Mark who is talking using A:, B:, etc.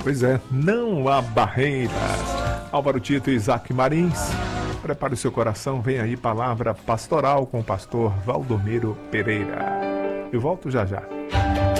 A: Pois é, não há barreiras. Álvaro Tito e Isaac Marins, prepare o seu coração, vem aí palavra pastoral com o pastor Valdomiro Pereira. Eu volto já já.